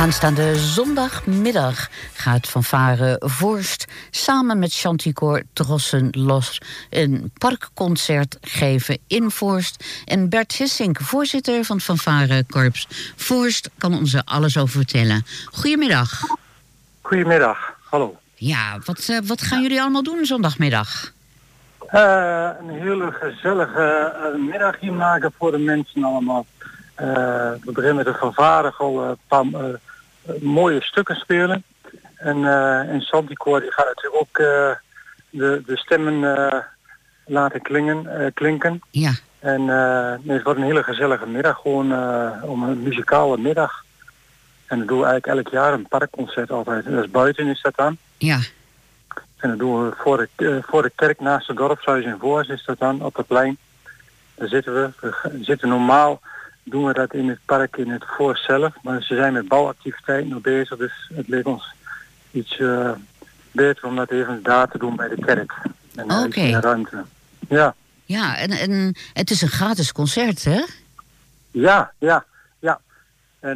Aanstaande zondagmiddag gaat Fanfare Voorst samen met Chanticoor Drossen Los een parkconcert geven in Voorst. En Bert Hissink, voorzitter van het Fanfare Korps Voorst, kan ons er alles over vertellen. Goedemiddag. Goedemiddag, hallo. Ja, wat gaan jullie allemaal doen zondagmiddag? Een hele gezellige middag hier maken voor de mensen allemaal. We beginnen met de fanfare, al een paar mooie stukken spelen. En Chanticoor die gaat natuurlijk ook de stemmen laten klinken. Ja. En het wordt een hele gezellige middag, gewoon om een muzikale middag. En dat doen we eigenlijk elk jaar, een parkconcert altijd. Dat is buiten is dat dan. Ja. En dat doen we voor de kerk naast het dorpshuis in Voorst is dat dan, op het plein. Daar zitten we. We zitten normaal, doen we dat in het park in het Voorst zelf. Maar ze zijn met bouwactiviteiten nog bezig, dus het leek ons iets beter om dat even daar te doen bij de kerk. En in de ruimte. Ja. Ja, en het is een gratis concert, hè? Ja. En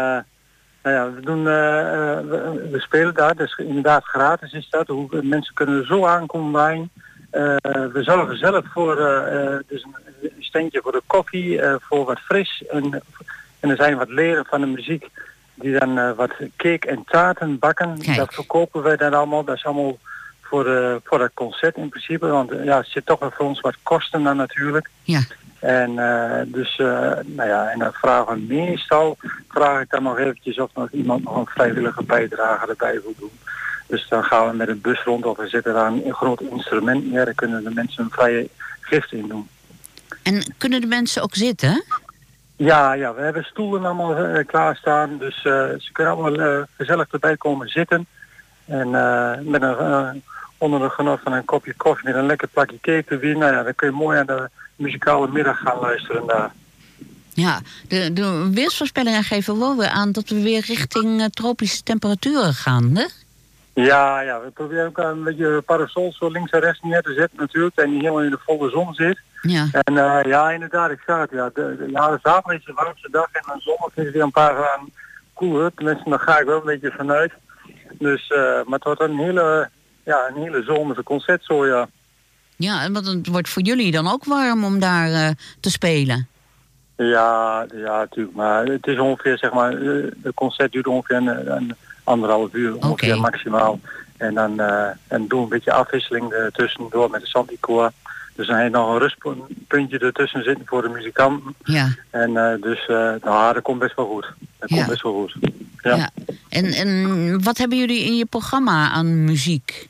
we spelen daar, dus inderdaad gratis is dat. Mensen kunnen er zo aankomen waaien. We zorgen zelf voor dus een standje voor de koffie, voor wat fris. En er zijn wat leren van de muziek die dan wat cake en taarten bakken. Kijk. Dat verkopen wij dan allemaal. Dat is allemaal voor het concert in principe. Want het zit toch wel voor ons wat kosten dan natuurlijk. Ja. En en dan vraag ik dan nog eventjes of nog iemand nog een vrijwillige bijdrage erbij wil doen. Dus dan gaan we met een bus rond of we zetten daar een groot instrument neer. Dan kunnen de mensen een vrije gift in doen. En kunnen de mensen ook zitten? Ja, we hebben stoelen allemaal klaarstaan. Dus ze kunnen allemaal gezellig erbij komen zitten. En met onder de genot van een kopje koffie met een lekker plakje cake erbij. Dan kun je mooi aan de muzikale middag gaan luisteren daar. Ja, de weersvoorspellingen geven wel weer aan dat we weer richting tropische temperaturen gaan, hè? Ja, we proberen ook een beetje parasol zo links en rechts neer te zetten natuurlijk. En die helemaal in de volle zon zit. Ja. En inderdaad, ik zag het. De zaterdag is de warmste dag en dan zondag is het weer een paar graden koeler. Tenminste, daar ga ik wel een beetje vanuit. Dus, maar het wordt een hele zomerse concert zo, ja. Ja, en het wordt voor jullie dan ook warm om daar te spelen? Ja, natuurlijk. Maar het is ongeveer, zeg maar, het concert duurt ongeveer een 1,5 uur ongeveer maximaal. En dan doen we een beetje afwisseling tussendoor met de Chanticoor. Dus dan heb je nog een rustpuntje ertussen zitten voor de muzikanten. Ja. En dat komt best wel goed. Komt best wel goed. Ja. En wat hebben jullie in je programma aan muziek?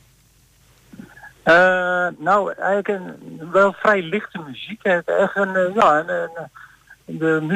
Eigenlijk wel vrij lichte muziek. Echt de